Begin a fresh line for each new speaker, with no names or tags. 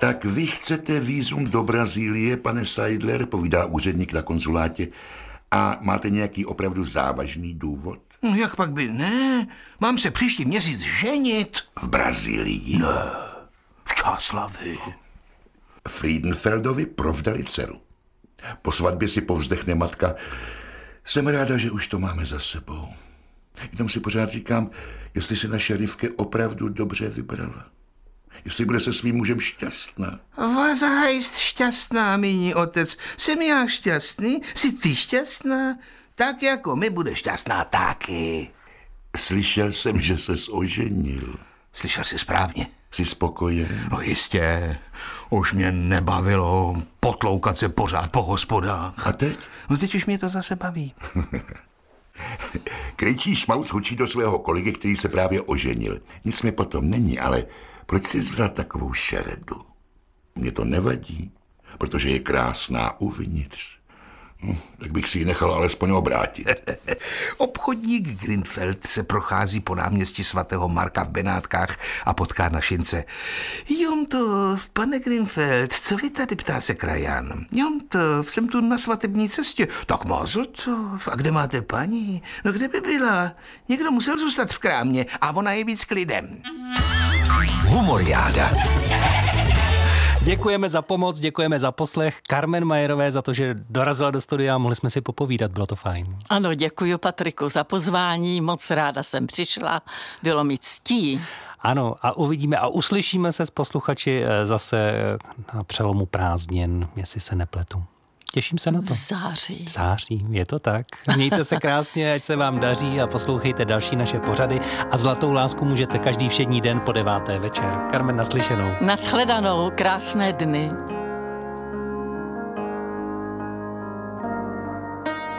Tak vy chcete vízum do Brazílie, pane Seidler, povídá úředník na konzulátě, a máte nějaký opravdu závažný důvod?
No, jak pak by ne? Mám se příští měsíc ženit.
V Brazílii?
Ne, v Čáslavi.
Friedenfeldovi provdali dceru. Po svatbě si povzdechne matka: jsem ráda, že už to máme za sebou. Jenom si pořád říkám, jestli se naše Rivke opravdu dobře vybrala. Jestli bude se svým mužem šťastná.
Was heißt šťastná, míní otec? Jsem já šťastný? Jsi ty šťastná? Tak jako my bude šťastná taky.
Slyšel jsem, že ses oženil.
Slyšel jsi správně.
Jsi spokojen?
No jistě. Už mě nebavilo potloukat se pořád po hospodách.
A teď?
No teď už mě to zase baví.
Krejčí šmauc hučí do svého kolegy, který se právě oženil. Nic mi potom není, ale proč jsi vzal takovou šeredu? Mně to nevadí, protože je krásná uvnitř. Tak bych si ji nechal alespoň obrátit.
Obchodník Grinfeld se prochází po náměstí svatého Marka v Benátkách a potká na šince. Jontov, pane Grinfeld, co vy tady, ptá se krajan. Jontov, jsem tu na svatební cestě. Tak Mazeltov, a kde máte paní? No kde by byla? Někdo musel zůstat v krámě a ona je víc klidem.
Humoriáda.
Děkujeme za pomoc, děkujeme za poslech Carmen Majerové za to, že dorazila do studia a mohli jsme si popovídat, bylo to fajn.
Ano, děkuji Patriku za pozvání, moc ráda jsem přišla, bylo mi ctí.
Ano, a uvidíme a uslyšíme se s posluchači zase na přelomu prázdnin, jestli se nepletu. Těším se na to.
V září.
V září, je to tak. Mějte se krásně, ať se vám daří a poslouchejte další naše pořady a Zlatou lásku můžete každý všední den po 9. večer. Carmen, naslyšenou.
Nashledanou, krásné dny.